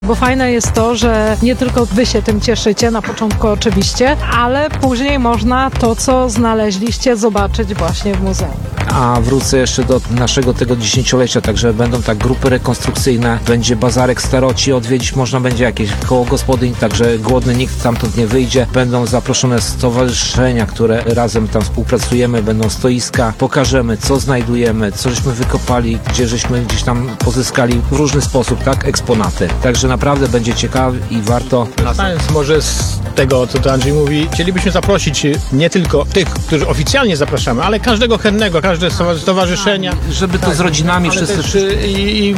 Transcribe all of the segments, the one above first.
Bo fajne jest to, że nie tylko wy się tym cieszycie, na początku oczywiście, ale później można to, co znaleźliście, zobaczyć właśnie w muzeum. A wrócę jeszcze do naszego tego 10-lecia, także będą tak grupy rekonstrukcyjne, będzie bazarek staroci, odwiedzić można będzie jakieś koło gospodyń, także głodny nikt stamtąd nie wyjdzie. Będą zaproszone stowarzyszenia, które razem tam współpracujemy, będą stoiska, pokażemy, co znajdujemy, co żeśmy wykopali, gdzie żeśmy gdzieś tam pozyskali w różny sposób, tak, eksponaty. Także naprawdę będzie ciekawe i warto. Korzystając może z tego, co tu Andrzej mówi, chcielibyśmy zaprosić nie tylko tych, którzy oficjalnie zapraszamy, ale każdego chętnego, każde stowarzyszenia. Żeby to z rodzinami Ale wszyscy... też i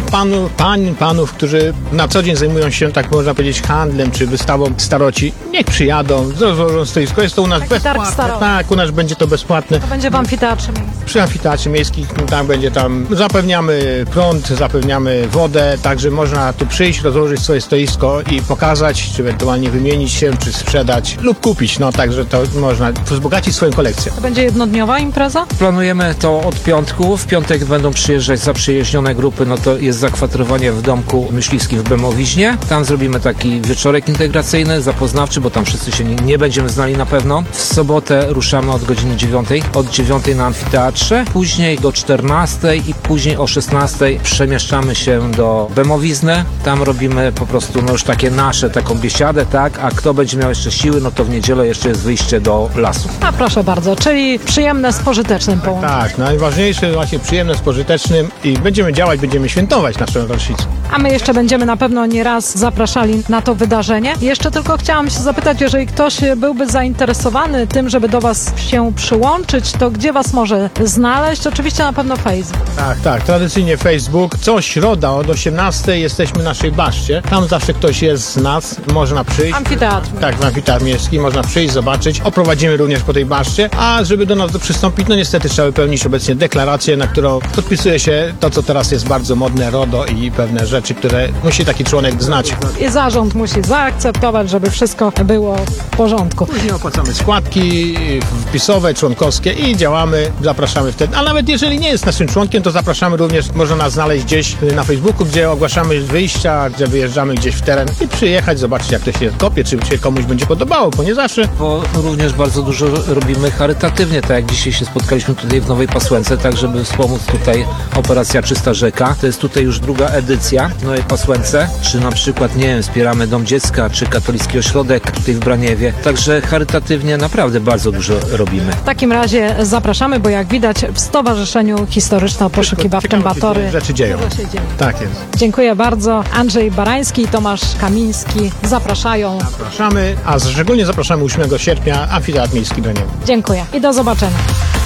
panów, którzy na co dzień zajmują się, tak można powiedzieć, handlem czy wystawą staroci, niech przyjadą, rozłożą stoisko. Jest to u nas Taki targ bezpłatne. staroci. Tak, u nas będzie to bezpłatne. To będzie w amfiteatrze miejskim. Przy amfiteatrze miejskim, tam będzie zapewniamy prąd, zapewniamy wodę, także można tu przyjść, rozłożyć swoje stoisko i pokazać, czy ewentualnie wymienić się, czy sprzedać lub kupić. No także to można wzbogacić swoją kolekcję. To będzie jednodniowa impreza? Planujemy to od piątku. W piątek będą przyjeżdżać zaprzyjaźnione grupy, no to jest zakwaterowanie w domku myśliwskim w Bemowiźnie. Tam zrobimy taki wieczorek integracyjny, zapoznawczy, bo tam wszyscy się nie będziemy znali na pewno. W sobotę ruszamy od godziny 9. Od 9 na amfiteatrze, później do 14 i później o 16 przemieszczamy się do Bemowizny. Tam robimy po prostu no już takie nasze, taką biesiadę, tak? A kto będzie miał jeszcze siły, no to w niedzielę jeszcze jest wyjście do lasu. A proszę bardzo, czyli przyjemne z pożytecznym połączeniem. Tak, najważniejsze właśnie przyjemne z pożytecznym i będziemy działać, będziemy świętować naszą rocznicę. A my jeszcze będziemy na pewno nie raz zapraszali na to wydarzenie. Jeszcze tylko chciałam się zapytać, jeżeli ktoś byłby zainteresowany tym, żeby do was się przyłączyć, to gdzie was może znaleźć? Oczywiście na pewno Facebook. Tak, tradycyjnie Facebook. Co środa od 18 jesteśmy w naszej baszcie. Tam zawsze ktoś jest z nas, można przyjść. Amfiteatr. Tak, w amfiteatrze miejskim można przyjść, zobaczyć. Oprowadzimy również po tej baszcie, a żeby do nas przystąpić, no niestety trzeba wypełnić obecnie deklarację, na którą podpisuje się to, co teraz jest bardzo modne, RODO i pewne rzeczy, które musi taki członek znać. I zarząd musi zaakceptować, żeby wszystko było w porządku. Później opłacamy składki wpisowe, członkowskie i działamy, zapraszamy wtedy. A nawet jeżeli nie jest naszym członkiem, to zapraszamy również, można nas znaleźć gdzieś na Facebooku, gdzie ogłaszamy wyjścia, gdzie wyjeżdżamy gdzieś w teren i przyjechać, zobaczyć jak to się kopie, czy się komuś będzie podobało, bo nie zawsze. Bo również bardzo dużo robimy charytatywnie, tak jak dzisiaj się spotkaliśmy tutaj w Nowej Pasłęce, tak żeby wspomóc tutaj operacja Czysta Rzeka. To jest tutaj już druga edycja w Nowej Pasłęce, czy na przykład, nie wiem, wspieramy Dom Dziecka, czy Katolicki Ośrodek tutaj w Braniewie. Także charytatywnie naprawdę bardzo dużo robimy. W takim razie zapraszamy, bo jak widać w Stowarzyszeniu Historyczno-Poszukiwawczym Ciekawe się Batory rzeczy dzieją. dużo się dzieje. Tak jest. Dziękuję bardzo. Andrzej Barański i Tomasz Kamiński zapraszają. Zapraszamy, a szczególnie zapraszamy 8 sierpnia Amfiteatr Miejski Braniewo. Dziękuję i do zobaczenia.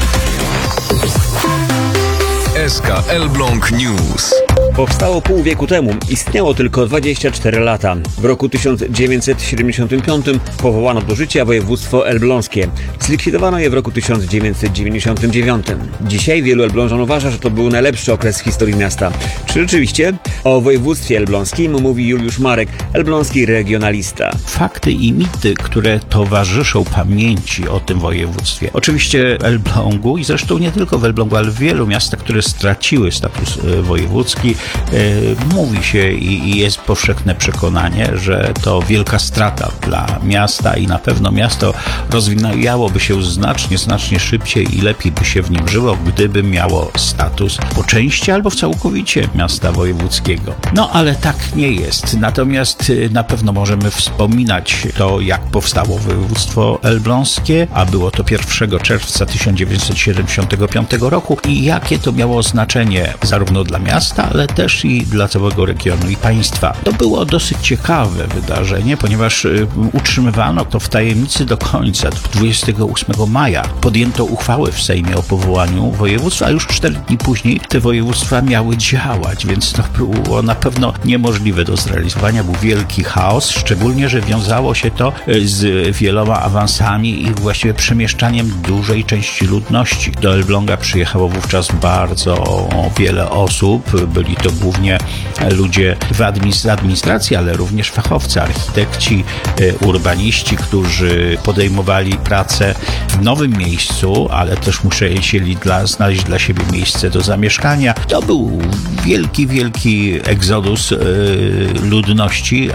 SK Elbląg News. Powstało pół wieku temu, istniało tylko 24 lata. W roku 1975 powołano do życia województwo elbląskie. Zlikwidowano je w roku 1999. Dzisiaj wielu elblążan uważa, że to był najlepszy okres w historii miasta. Czy rzeczywiście? O województwie elbląskim mówi Juliusz Marek, elbląski regionalista. Fakty i mity, które towarzyszą pamięci o tym województwie. Oczywiście Elblągu i zresztą nie tylko w Elblągu, ale w wielu miastach, które straciły status wojewódzki, mówi się i jest powszechne przekonanie, że to wielka strata dla miasta i na pewno miasto rozwijałoby się znacznie szybciej i lepiej by się w nim żyło, gdyby miało status po części albo całkowicie miasta wojewódzkiego. No ale tak nie jest. Natomiast na pewno możemy wspominać to, jak powstało województwo elbląskie, a było to 1 czerwca 1975 roku i jakie to miało znaczenie zarówno dla miasta, ale też i dla całego regionu i państwa. To było dosyć ciekawe wydarzenie, ponieważ utrzymywano to w tajemnicy do końca. 28 maja podjęto uchwałę w Sejmie o powołaniu województw, a już 4 dni później te województwa miały działać, więc to było na pewno niemożliwe do zrealizowania. Był wielki chaos, szczególnie, że wiązało się to z wieloma awansami i właściwie przemieszczaniem dużej części ludności. Do Elbląga przyjechało wówczas bardzo wiele osób. Byli to głównie ludzie z administracji, ale również fachowcy, architekci, urbaniści, którzy podejmowali pracę w nowym miejscu, ale też musieli znaleźć dla siebie miejsce do zamieszkania. To był wielki egzodus ludności,